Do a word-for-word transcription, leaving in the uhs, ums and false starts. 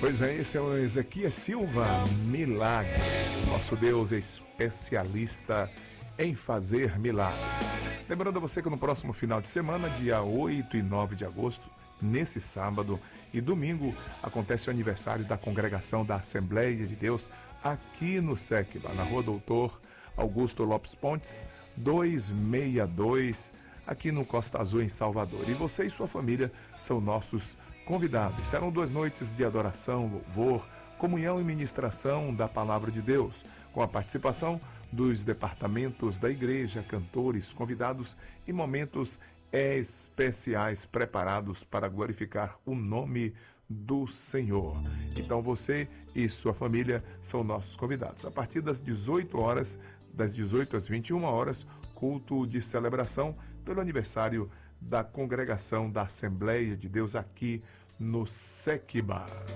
Pois é, esse é o Ezequias Silva, Milagre. Nosso Deus é especialista em fazer milagres. Lembrando a você que no próximo final de semana, dia oito e nove de agosto, nesse sábado e domingo, acontece o aniversário da congregação da Assembleia de Deus aqui no Sequiba, na Rua Doutor Augusto Lopes Pontes, duzentos e sessenta e dois, aqui no Costa Azul, em Salvador. E você e sua família são nossos convidados. Serão duas noites de adoração, louvor, comunhão e ministração da Palavra de Deus, com a participação dos departamentos da igreja, cantores, convidados e momentos especiais preparados para glorificar o nome do Senhor. Então você e sua família são nossos convidados. A partir das dezoito horas, das dezoito às vinte e uma horas, culto de celebração pelo aniversário da congregação da Assembleia de Deus aqui no Sequiba.